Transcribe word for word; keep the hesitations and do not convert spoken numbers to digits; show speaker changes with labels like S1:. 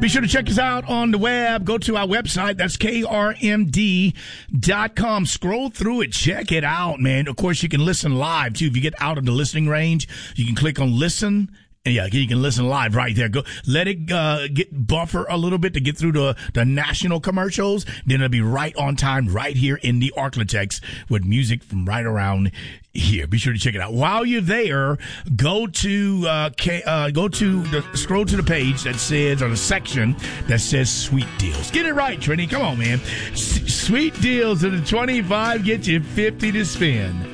S1: Be sure to check us out on the web. Go to our website. That's K R M D dot com. Scroll through it. Check it out, man. Of course, you can listen live, too. If you get out of the listening range, you can click on listen. Yeah, you can listen live right there. Go, let it uh, get buffer a little bit to get through the, the national commercials. Then it'll be right on time, right here in the Arklatex with music from right around here. Be sure to check it out. While you're there, go to uh, K, uh, go to the scroll to the page that says, or the section that says Sweet Deals. Get it right, Trini. Come on, man. S- sweet Deals to the twenty-five get you fifty to spend.